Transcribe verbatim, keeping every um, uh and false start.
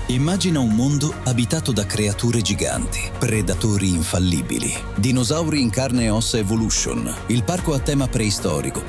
Immagina un mondo abitato da creature giganti, predatori infallibili, dinosauri in carne e ossa Evolution, il parco a tema preistorico,